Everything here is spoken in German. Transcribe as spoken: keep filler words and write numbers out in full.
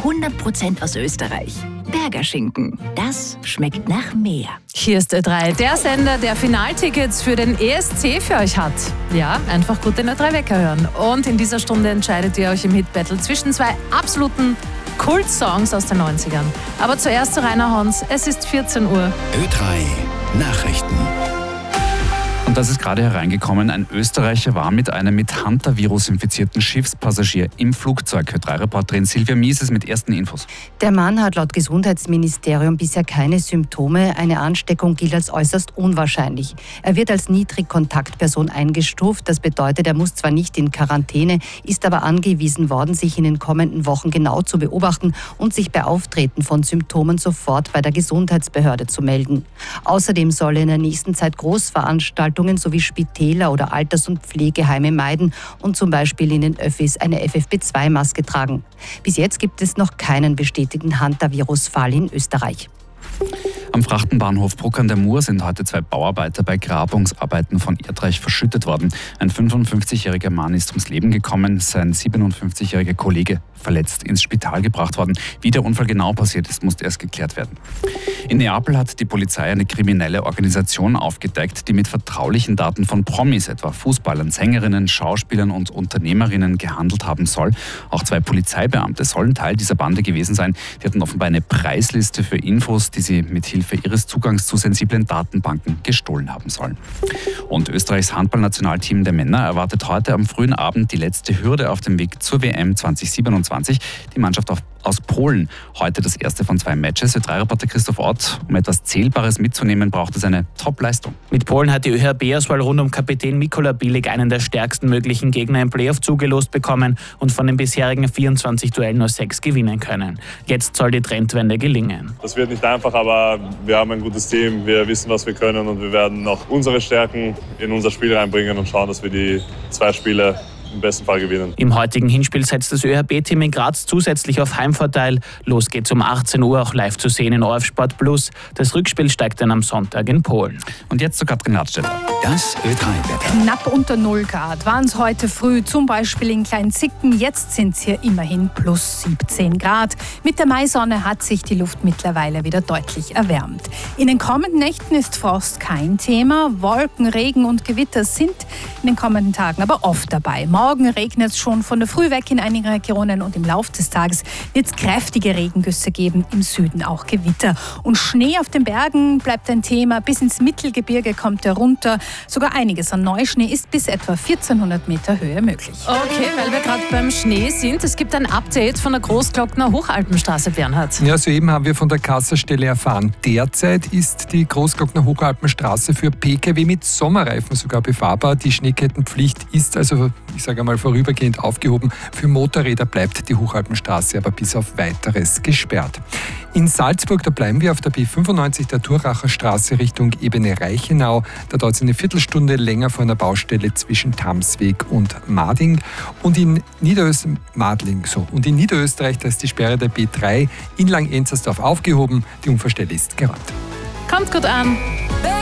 hundert Prozent aus Österreich. Berger Schinken, das schmeckt nach mehr. Hier ist Ö drei, der Sender, der Finaltickets für den E S C für euch hat. Ja, einfach gut den Ö drei Wecker hören. Und in dieser Stunde entscheidet ihr euch im Hit-Battle zwischen zwei absoluten Kult-Songs aus den neunzigern. Aber zuerst zu Rainer Hans, es ist vierzehn Uhr. Ö drei Nachrichten. Und das ist gerade hereingekommen. Ein Österreicher war mit einem mit Hantavirus infizierten Schiffspassagier im Flugzeug. Ö drei Reporterin Silvia Mieses mit ersten Infos. Der Mann hat laut Gesundheitsministerium bisher keine Symptome. Eine Ansteckung gilt als äußerst unwahrscheinlich. Er wird als Niedrigkontaktperson eingestuft. Das bedeutet, er muss zwar nicht in Quarantäne, ist aber angewiesen worden, sich in den kommenden Wochen genau zu beobachten und sich bei Auftreten von Symptomen sofort bei der Gesundheitsbehörde zu melden. Außerdem soll er in der nächsten Zeit Großveranstaltungen sowie Spitäler oder Alters- und Pflegeheime meiden und zum Beispiel in den Öffis eine F F P zwei Maske tragen. Bis jetzt gibt es noch keinen bestätigten Hantavirus-Fall in Österreich. Am Frachtenbahnhof Bruck an der Mur sind heute zwei Bauarbeiter bei Grabungsarbeiten von Erdreich verschüttet worden. Ein fünfundfünfzigjähriger Mann ist ums Leben gekommen, sein siebenundfünfzigjähriger Kollege verletzt ins Spital gebracht worden. Wie der Unfall genau passiert ist, muss erst geklärt werden. In Neapel hat die Polizei eine kriminelle Organisation aufgedeckt, die mit vertraulichen Daten von Promis, etwa Fußballern, Sängerinnen, Schauspielern und Unternehmerinnen, gehandelt haben soll. Auch zwei Polizeibeamte sollen Teil dieser Bande gewesen sein. Die hatten offenbar eine Preisliste für Infos, die sie mit Hilfe ihres Zugangs zu sensiblen Datenbanken gestohlen haben sollen. Und Österreichs Handballnationalteam der Männer erwartet heute am frühen Abend die letzte Hürde auf dem Weg zur W M zwanzig siebenundzwanzig. Die Mannschaft aus Polen. Heute das erste von zwei Matches. Ö drei Reporter Christoph Ott, um etwas Zählbares mitzunehmen, braucht es eine Top-Leistung. Mit Polen hat die Ö H B-Auswahl rund um Kapitän Mikola Bielik einen der stärksten möglichen Gegner im Playoff zugelost bekommen und von den bisherigen vierundzwanzig Duellen nur sechs gewinnen können. Jetzt soll die Trendwende gelingen. Das wird nicht einfach, aber wir haben ein gutes Team, wir wissen, was wir können und wir werden noch unsere Stärken in unser Spiel reinbringen und schauen, dass wir die zwei Spiele im besten Fall gewinnen. Im heutigen Hinspiel setzt das Ö H B-Team in Graz zusätzlich auf Heimvorteil. Los geht's um achtzehn Uhr, auch live zu sehen in ORF Sport Plus. Das Rückspiel steigt dann am Sonntag in Polen. Und jetzt zu Katrin Ladstätter. Das Ö drei Wetter. Knapp unter null Grad waren es heute früh, zum Beispiel in Kleinzicken. Jetzt sind es hier immerhin plus siebzehn Grad. Mit der Maisonne hat sich die Luft mittlerweile wieder deutlich erwärmt. In den kommenden Nächten ist Frost kein Thema. Wolken, Regen und Gewitter sind in den kommenden Tagen aber oft dabei. Morgen regnet es schon von der Früh weg in einigen Regionen und im Laufe des Tages wird es kräftige Regengüsse geben, im Süden auch Gewitter. Und Schnee auf den Bergen bleibt ein Thema. Bis ins Mittelgebirge kommt er runter. Sogar einiges an Neuschnee ist bis etwa vierzehnhundert Meter Höhe möglich. Okay, weil wir gerade beim Schnee sind, es gibt ein Update von der Großglockner Hochalpenstraße, Bernhard. Ja, soeben haben wir von der Kasserstelle erfahren. Derzeit ist die Großglockner Hochalpenstraße für Pkw mit Sommerreifen sogar befahrbar. Die Schneekettenpflicht ist also, ich sage einmal, vorübergehend aufgehoben. Für Motorräder bleibt die Hochalpenstraße aber bis auf Weiteres gesperrt. In Salzburg, da bleiben wir auf der B fünfundneunzig der Thuracher Straße Richtung Ebene-Reichenau. Da dauert es eine Viertelstunde länger vor einer Baustelle zwischen Tamsweg und Mading. Und in, Niederöst- Madling, so. und in Niederösterreich, da ist die Sperre der B drei in Lang-Enzersdorf aufgehoben. Die Unfallstelle ist geräumt. Kommt gut an.